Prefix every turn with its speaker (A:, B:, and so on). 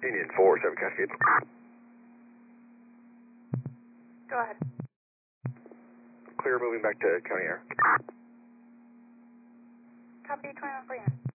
A: Union 47 Cascade.
B: Go ahead.
A: Clear moving back to County Air.
B: Copy 21 for you.